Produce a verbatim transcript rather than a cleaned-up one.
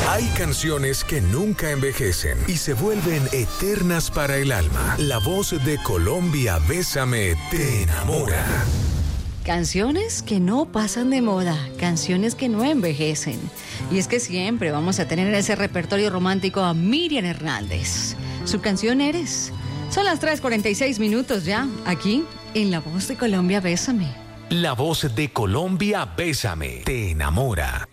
Hay canciones que nunca envejecen y se vuelven eternas para el alma. La voz de Colombia, Bésame, te enamora. Canciones que no pasan de moda, canciones que no envejecen. Y es que siempre vamos a tener en ese repertorio romántico a Miriam Hernández. Su canción Eres. Son las tres cuarenta y seis minutos ya, aquí en La Voz de Colombia, Bésame. La Voz de Colombia, Bésame, te enamora.